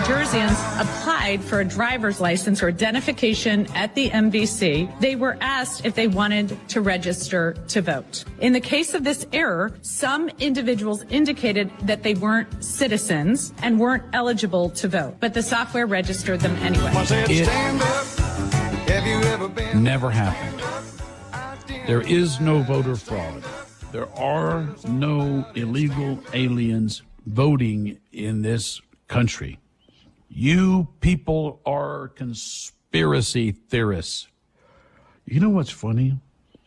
Jerseyans applied for a driver's license or identification at the MVC, they were asked if they wanted to register to vote. In the case of this error, some individuals indicated that they weren't citizens and weren't eligible to vote, but the software registered them anyway. It never happened. There is no voter fraud. There are no illegal aliens voting in this country. You people are conspiracy theorists. You know what's funny?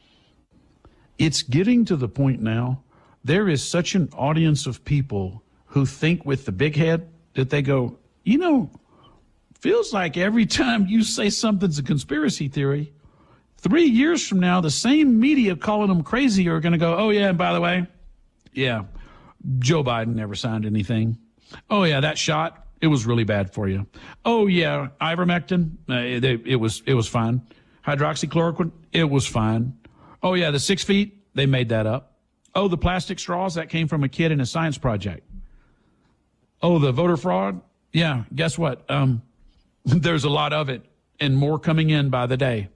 It's getting to the point now, there is such an audience of people who think with the big head that they go, you know, feels like every time you say something's a conspiracy theory, 3 years from now, the same media calling them crazy are going to go, oh, yeah, and by the way, yeah, Joe Biden never signed anything. Oh, yeah, that shot, it was really bad for you. Oh, yeah, ivermectin, it was fine. Hydroxychloroquine, it was fine. Oh, yeah, the 6 feet, they made that up. Oh, the plastic straws, that came from a kid in a science project. Oh, the voter fraud, yeah, guess what? There's a lot of it and more coming in by the day.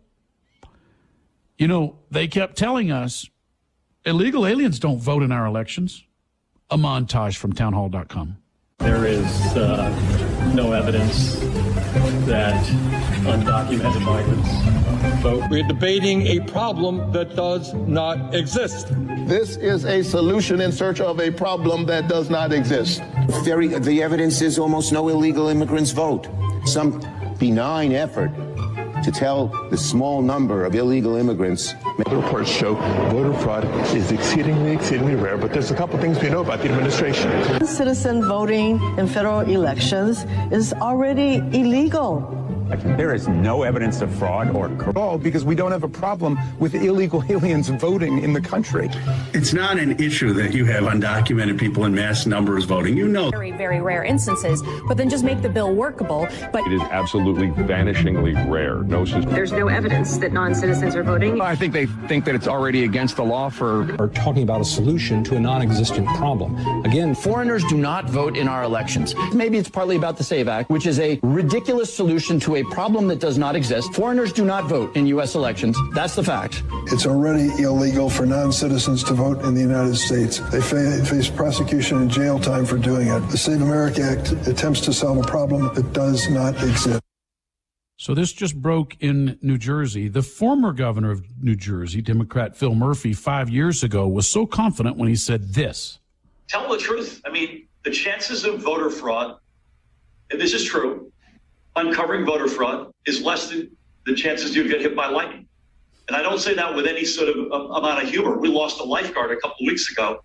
You know, they kept telling us illegal aliens don't vote in our elections. A montage from townhall.com. There is no evidence that undocumented migrants vote. We're debating a problem that does not exist. This is a solution in search of a problem that does not exist. The evidence is almost no illegal immigrants vote. Some benign effort to tell the small number of illegal immigrants. The reports show voter fraud is exceedingly rare, but there's a couple things we know about the administration. Citizen voting in federal elections is already illegal. There is no evidence of fraud or corruption because we don't have a problem with illegal aliens voting in the country. It's not an issue that you have undocumented people in mass numbers voting. You know, very, very rare instances, but then just make the bill workable. But it is absolutely vanishingly rare. There's no evidence that non-citizens are voting. I think they think that it's already against the law are talking about a solution to a non-existent problem. Again, foreigners do not vote in our elections. Maybe it's partly about the SAVE Act, which is a ridiculous solution to a problem that does not exist. Foreigners do not vote in U.S. elections. That's the fact. It's already illegal for non-citizens to vote in the United States. They face prosecution and jail time for doing it. The Save America Act attempts to solve a problem that does not exist. So this just broke in New Jersey. The former governor of New Jersey, Democrat Phil Murphy, 5 years ago was so confident when he said this. Tell the truth. I mean, the chances of voter fraud, and this is true, uncovering voter fraud is less than the chances you get hit by lightning. And I don't say that with any sort of amount of humor. We lost a lifeguard a couple of weeks ago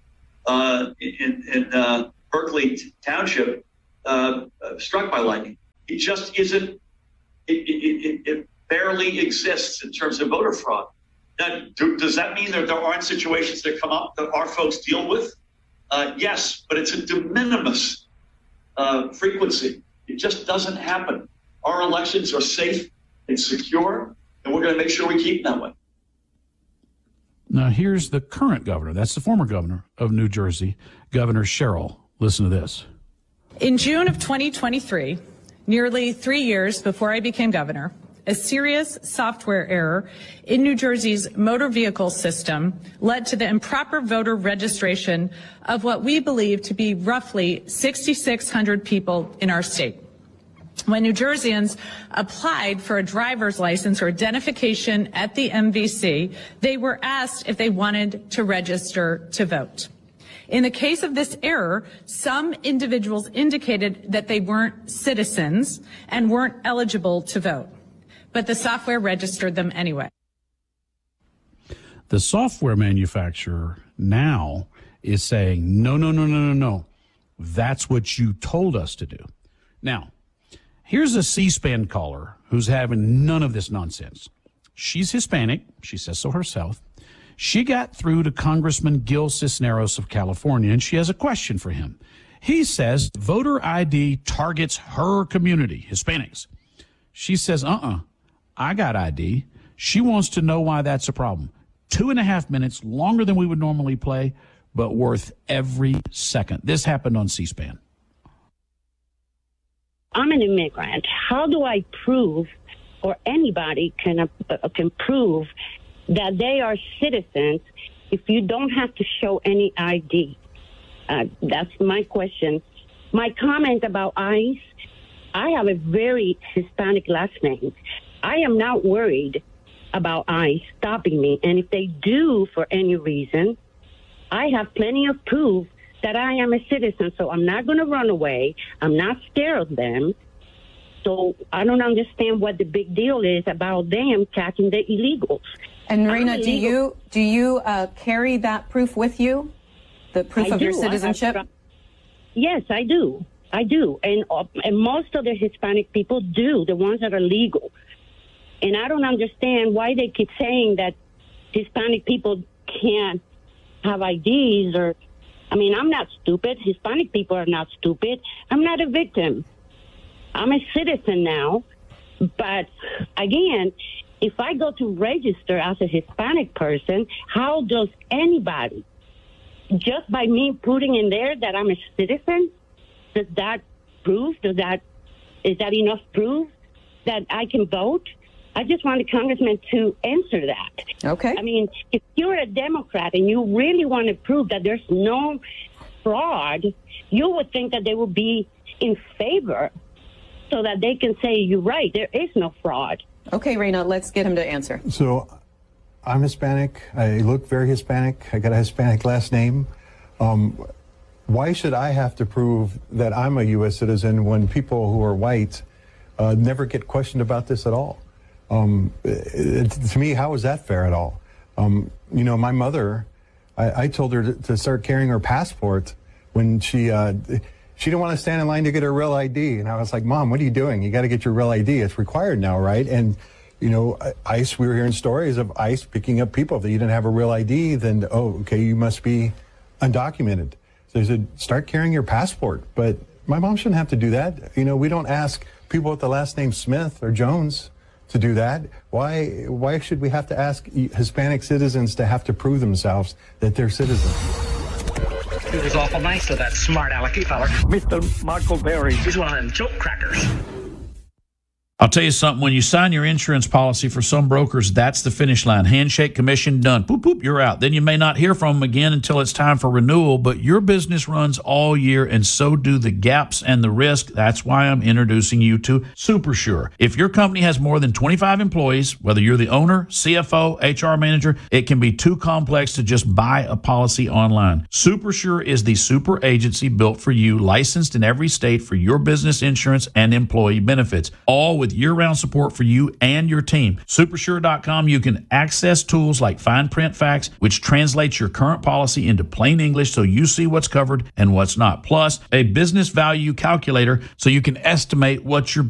in Berkeley Township, struck by lightning. It just isn't. It barely exists in terms of voter fraud. Now, does that mean that there aren't situations that come up that our folks deal with? Yes, but it's a de minimis frequency. It just doesn't happen. Our elections are safe and secure, and we're going to make sure we keep them that way. Now, here's the current governor. That's the former governor of New Jersey, Governor Sherrill. Listen to this. In June of 2023, nearly 3 years before I became governor, a serious software error in New Jersey's motor vehicle system led to the improper voter registration of what we believe to be roughly 6,600 people in our state. When New Jerseyans applied for a driver's license or identification at the MVC, they were asked if they wanted to register to vote. In the case of this error, some individuals indicated that they weren't citizens and weren't eligible to vote, but the software registered them anyway. The software manufacturer now is saying, no. That's what you told us to do. Now, here's a C-SPAN caller who's having none of this nonsense. She's Hispanic. She says so herself. She got through to Congressman Gil Cisneros of California, and she has a question for him. He says voter ID targets her community, Hispanics. She says, I got ID. She wants to know why that's a problem. 2.5 minutes, longer than we would normally play, but worth every second. This happened on C-SPAN. I'm an immigrant. How do I prove, or anybody can prove that they are citizens if you don't have to show any ID? That's my question. My comment about ICE, I have a very Hispanic last name. I am not worried about ICE stopping me. And if they do for any reason, I have plenty of proof that I am a citizen. So I'm not going to run away. I'm not scared of them. So I don't understand what the big deal is about them catching the illegals. And Reina, do you carry that proof with you? The proof of your citizenship? Yes, I do. I do. And most of the Hispanic people do, the ones that are legal. And I don't understand why they keep saying that Hispanic people can't have IDs or, I mean, I'm not stupid. Hispanic people are not stupid. I'm not a victim. I'm a citizen now. But again, if I go to register as a Hispanic person, how does anybody, just by me putting in there that I'm a citizen, does that prove, is that enough proof that I can vote? I just want the congressman to answer that. Okay. I mean, if you're a Democrat and you really want to prove that there's no fraud, you would think that they would be in favor so that they can say, you're right, there is no fraud. Okay, Reina, let's get him to answer. So I'm Hispanic. I look very Hispanic. I got a Hispanic last name. Why should I have to prove that I'm a U.S. citizen when people who are white never get questioned about this at all? To me, how is that fair at all? You know, my mother, I told her to start carrying her passport when she didn't want to stand in line to get her real ID. And I was like, Mom, what are you doing? You got to get your real ID. It's required now, right? And, you know, ICE, we were hearing stories of ICE picking up people. If you didn't have a real ID, then, oh, okay, you must be undocumented. So they said, start carrying your passport. But my mom shouldn't have to do that. You know, we don't ask people with the last name Smith or Jones to do that. Why should we have to ask Hispanic citizens to have to prove themselves that they're citizens? It was awful nice of that smart alecky feller. Mr. Michael Berry. He's one of them joke crackers. I'll tell you something, when you sign your insurance policy for some brokers, that's the finish line. Handshake, commission, done. Boop, boop, you're out. Then you may not hear from them again until it's time for renewal, but your business runs all year, and so do the gaps and the risk. That's why I'm introducing you to SuperSure. If your company has more than 25 employees, whether you're the owner, CFO, HR manager, it can be too complex to just buy a policy online. SuperSure is the super agency built for you, licensed in every state for your business insurance and employee benefits, all with year-round support for you and your team. Supersure.com, you can access tools like fine print facts, which translates your current policy into plain English so you see what's covered and what's not. Plus, a business value calculator so you can estimate what your